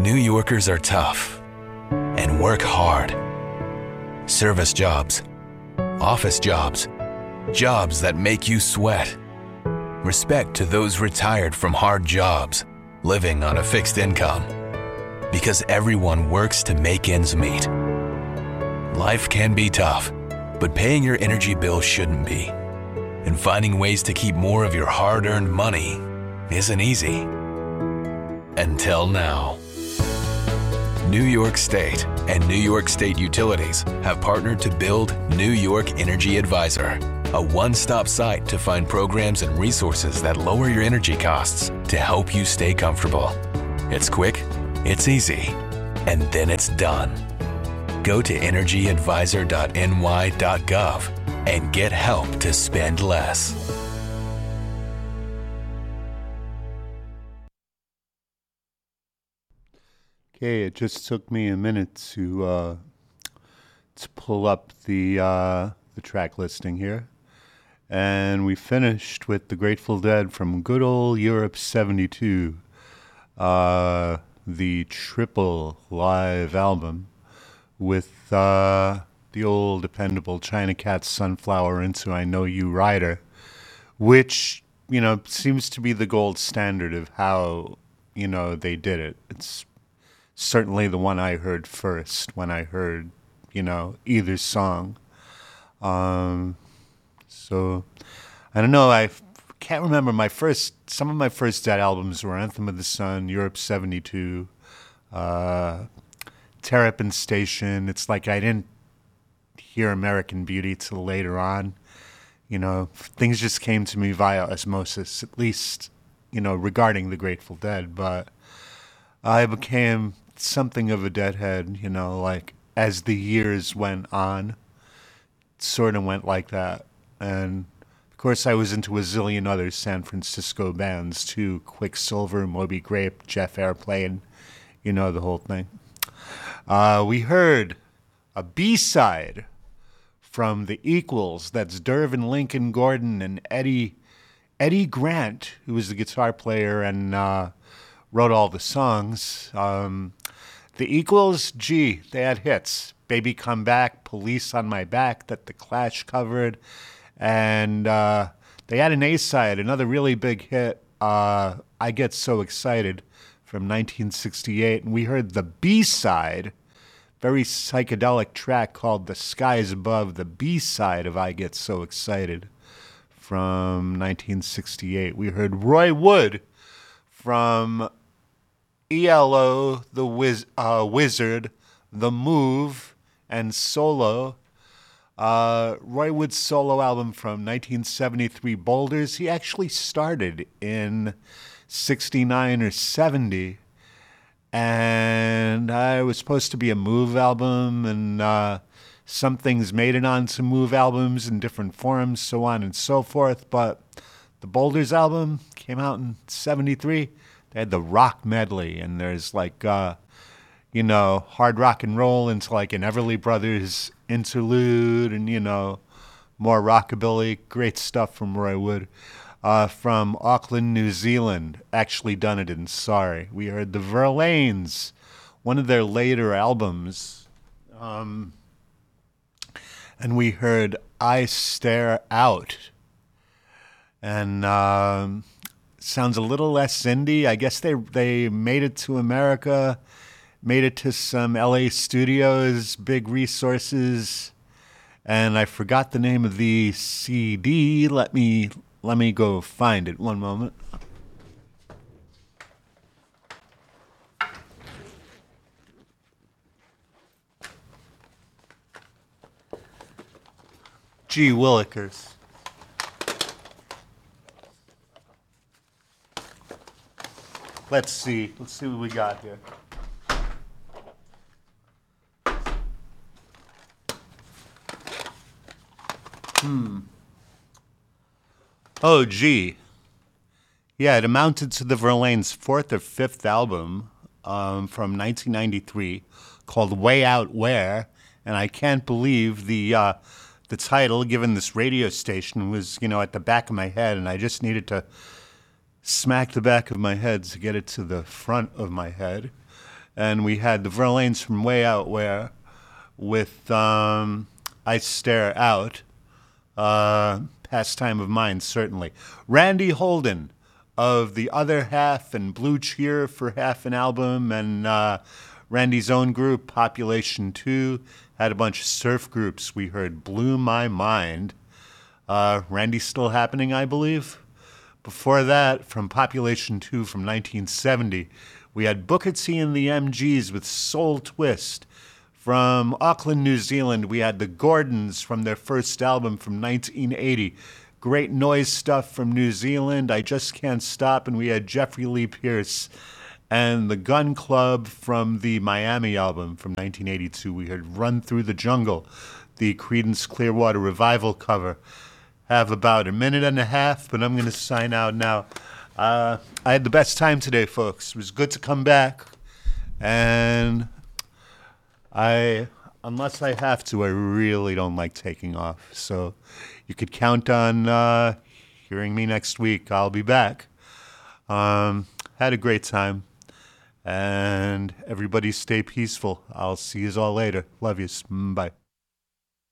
New Yorkers are tough and work hard. Service jobs, office jobs, jobs that make you sweat. Respect to those retired from hard jobs, living on a fixed income. Because everyone works to make ends meet. Life can be tough, but paying your energy bill shouldn't be. And finding ways to keep more of your hard-earned money isn't easy. Until now. New York State and New York State Utilities have partnered to build New York Energy Advisor, a one-stop site to find programs and resources that lower your energy costs to help you stay comfortable. It's quick, it's easy, and then it's done. Go to energyadvisor.ny.gov and get help to spend less. Okay, it just took me a minute to pull up the track listing here. And we finished with the Grateful Dead from good old Europe 72, the triple live album with the old dependable China Cat Sunflower into I Know You Rider, which, you know, seems to be the gold standard of how, you know, they did it. It's certainly the one I heard first when I heard, you know, either song. So, I don't know, I can't remember some of my first Dead albums were Anthem of the Sun, Europe 72, Terrapin Station. It's like I didn't hear American Beauty till later on. You know, things just came to me via osmosis, at least, you know, regarding the Grateful Dead. But I became something of a Deadhead, you know, like as the years went on, it sort of went like that. And of course I was into a zillion other San Francisco bands too, Quicksilver, Moby Grape, Jeff Airplane, you know, the whole thing. We heard a B-side from the Equals. That's Dervin Lincoln Gordon and Eddie Grant, who was the guitar player and wrote all the songs. The Equals, gee, they had hits. Baby Come Back, Police on My Back, that the Clash covered. And they had an A-side, another really big hit, I Get So Excited, from 1968. And we heard the B-side, very psychedelic track called The Skies Above, the B-side of I Get So Excited from 1968. We heard Roy Wood from ELO, The Wizard, The Move, and Solo. Roy Wood's solo album from 1973, Boulders. He actually started in 69 or 70. And it was supposed to be a Move album, and some things made it onto Move albums in different forms, so on and so forth. But the Boulders album came out in 73. They had the rock medley, and there's like, you know, hard rock and roll into like an Everly Brothers interlude, and, you know, more rockabilly. Great stuff from Roy Wood. From Auckland, New Zealand, actually done it in Sorry. We heard the Verlaines, one of their later albums. And we heard I Stare Out. And sounds a little less indie. I guess they made it to America, made it to some LA studios, big resources. And I forgot the name of the CD. Let me go find it. One moment. Gee Willikers. Let's see what we got here. Oh, gee. Yeah, it amounted to the Verlaines' fourth or fifth album from 1993 called Way Out Where, and I can't believe the title, given this radio station, was, you know, at the back of my head, and I just needed to smack the back of my head to get it to the front of my head. And we had the Verlaines from Way Out Where with I Stare Out. Pastime of mine, certainly. Randy Holden of The Other Half and Blue Cheer for half an album, and Randy's own group, Population 2, had a bunch of surf groups. We heard Blew My Mind. Randy's still happening, I believe. Before that, from Population 2 from 1970, we had Booker T and the MGs with Soul Twist. From Auckland, New Zealand, we had the Gordons from their first album from 1980. Great noise stuff from New Zealand, I Just Can't Stop, and we had Jeffrey Lee Pierce. And the Gun Club from the Miami album from 1982. We heard Run Through the Jungle, the Creedence Clearwater Revival cover. Have about a minute and a half, but I'm going to sign out now. I had the best time today, folks. It was good to come back. And unless I have to, I really don't like taking off. So you could count on hearing me next week. I'll be back. Had a great time. And everybody stay peaceful. I'll see you all later. Love yous. Bye.